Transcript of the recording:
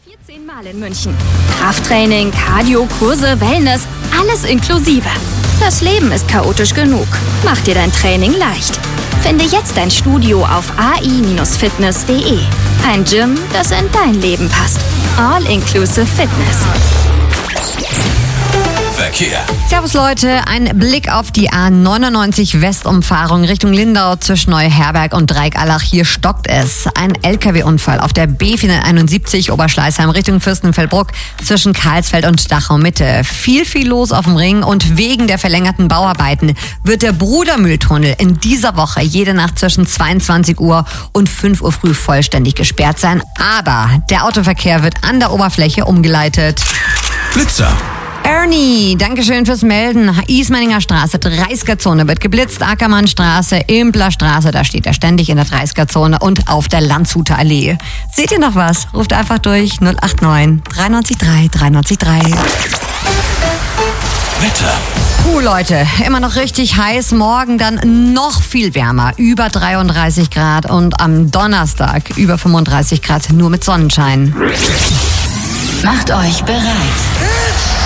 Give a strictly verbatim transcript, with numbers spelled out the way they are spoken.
vierzehn Mal in München. Krafttraining, Cardio, Kurse, Wellness, alles inklusive. Das Leben ist chaotisch genug. Mach dir dein Training leicht. Finde jetzt dein Studio auf a i Bindestrich fitness punkt de. Ein Gym, das in dein Leben passt. All-Inclusive Fitness. Verkehr. Servus Leute, ein Blick auf die A neunundneunzig Westumfahrung Richtung Lindau zwischen Neuherberg und Dreikalach. Hier stockt es. Ein L K W-Unfall auf der B vierhunderteinundsiebzig Oberschleißheim Richtung Fürstenfeldbruck zwischen Karlsfeld und Dachau-Mitte. Viel, viel los auf dem Ring und wegen der verlängerten Bauarbeiten wird der Brudermühltunnel in dieser Woche jede Nacht zwischen zweiundzwanzig Uhr und fünf Uhr früh vollständig gesperrt sein. Aber der Autoverkehr wird an der Oberfläche umgeleitet. Blitzer. Ernie, Dankeschön fürs Melden. Ismaninger Straße, dreißiger-Zone wird geblitzt. Ackermannstraße, Implerstraße, da steht er ständig in der dreißiger-Zone und auf der Landshuter Allee. Seht ihr noch was? Ruft einfach durch null acht neun drei neun drei drei neun drei. Wetter. Puh, Leute, immer noch richtig heiß. Morgen dann noch viel wärmer, über dreiunddreißig Grad und am Donnerstag über fünfunddreißig Grad, nur mit Sonnenschein. Macht euch bereit.